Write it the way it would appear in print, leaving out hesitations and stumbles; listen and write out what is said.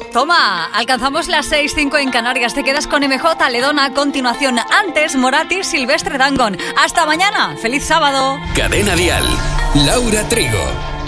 Toma, alcanzamos las 6:05 en Canarias. Te quedas con MJ, Ledona a continuación. Antes, Moratti, Silvestre Dangond. Hasta mañana. ¡Feliz sábado! Cadena Dial. Laura Trigo.